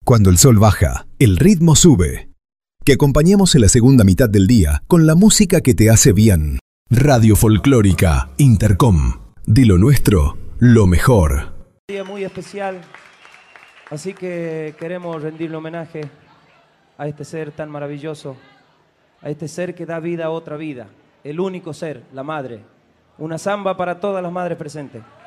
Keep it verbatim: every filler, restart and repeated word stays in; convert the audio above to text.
Cuando el sol baja, el ritmo sube. Que acompañemos en la segunda mitad del día con la música que te hace bien. Radio Folclórica Intercom. De lo nuestro, lo mejor. Un día muy especial, así que queremos rendirle homenaje a este ser tan maravilloso, a este ser que da vida a otra vida, el único ser, la madre. Una samba para todas las madres presentes.